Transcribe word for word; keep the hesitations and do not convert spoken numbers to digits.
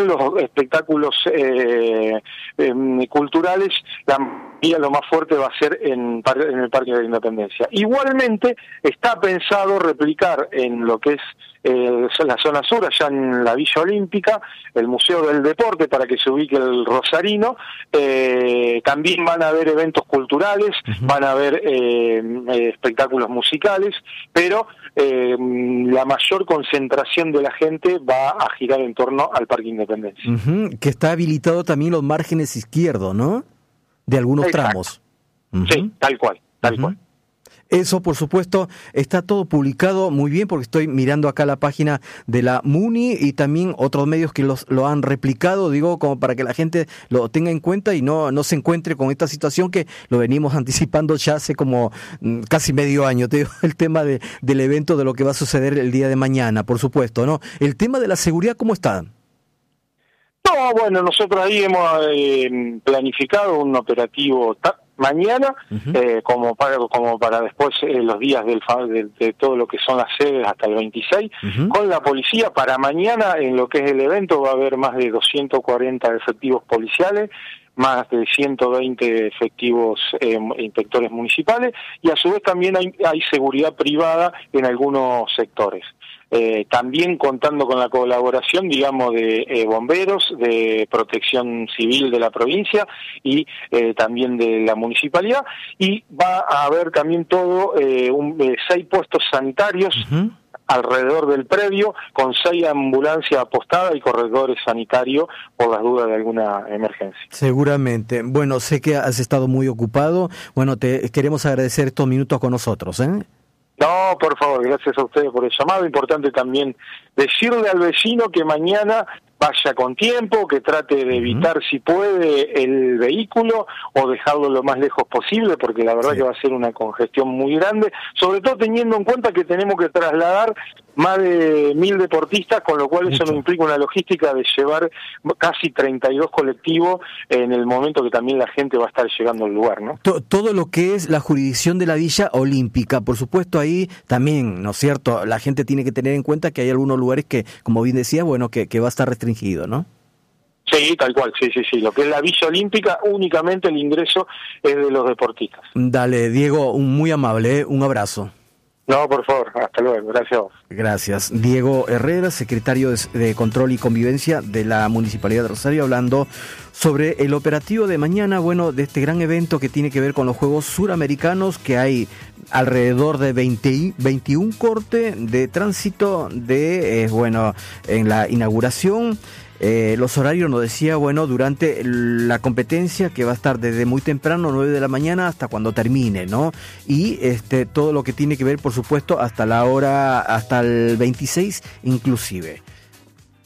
los espectáculos eh, eh, culturales, la mayoría, lo más fuerte va a ser en, en el Parque de la Independencia. Igualmente está pensado replicar en lo que es eh, la zona sur, allá en la Villa Olímpica, el Museo del Deporte, para que se ubique el Rosarino. Eh, también van a haber eventos culturales, uh-huh. van a haber eh, eh, espectáculos musicales, pero eh, la mayor concentración de la gente va a girar en torno al Parque Independencia. Uh-huh. Que está habilitado también los márgenes izquierdos, ¿no? De algunos Exacto. tramos. Uh-huh. Sí, tal cual, tal uh-huh. cual. Eso, por supuesto, está todo publicado muy bien, porque estoy mirando acá la página de la MUNI y también otros medios que los, lo han replicado, digo, como para que la gente lo tenga en cuenta y no, no se encuentre con esta situación que lo venimos anticipando ya hace como mm, casi medio año. Te digo, el tema de, del evento, de lo que va a suceder el día de mañana, por supuesto, ¿no? El tema de la seguridad, ¿cómo está? No, bueno, nosotros ahí hemos eh, planificado un operativo ta- mañana, uh-huh. eh, como para como para después eh, los días del de, de todo lo que son las sedes hasta el veintiséis, uh-huh. con la policía. Para mañana, en lo que es el evento, va a haber más de doscientos cuarenta efectivos policiales, más de ciento veinte efectivos eh, inspectores municipales, y a su vez también hay, hay seguridad privada en algunos sectores. Eh, también contando con la colaboración, digamos, de eh, bomberos, de protección civil de la provincia y eh, también de la municipalidad, y va a haber también todo eh, un, eh, seis puestos sanitarios uh-huh. alrededor del predio, con seis ambulancias apostadas y corredores sanitarios por las dudas de alguna emergencia. Seguramente. Bueno, sé que has estado muy ocupado. Bueno, te queremos agradecer estos minutos con nosotros, ¿eh? No, por favor, gracias a ustedes por el llamado. Importante también decirle al vecino que mañana vaya con tiempo, que trate de evitar, uh-huh. si puede, el vehículo o dejarlo lo más lejos posible, porque la verdad sí. que va a ser una congestión muy grande, sobre todo teniendo en cuenta que tenemos que trasladar más de mil deportistas, con lo cual Mucho. eso nos implica una logística de llevar casi treinta y dos colectivos en el momento que también la gente va a estar llegando al lugar, ¿no? Todo lo que es la jurisdicción de la Villa Olímpica, por supuesto, ahí también, ¿no es cierto? La gente tiene que tener en cuenta que hay algunos lugares que, como bien decía, bueno, que, que va a estar restringido, ¿no? Sí, tal cual, sí, sí, sí. Lo que es la Villa Olímpica, únicamente el ingreso es de los deportistas. Dale, Diego, un muy amable, ¿eh? Un abrazo. No, por favor, hasta luego, gracias a vos. Gracias. Diego Herrera, secretario de Control y Convivencia de la Municipalidad de Rosario, hablando sobre el operativo de mañana, bueno, de este gran evento que tiene que ver con los Juegos Suramericanos, que hay alrededor de veinte, veintiún cortes de tránsito de, eh, bueno, en la inauguración. Eh, los horarios nos decía, bueno, durante la competencia, que va a estar desde muy temprano, nueve de la mañana, hasta cuando termine, ¿no? Y este todo lo que tiene que ver, por supuesto, hasta la hora, hasta el veintiséis inclusive.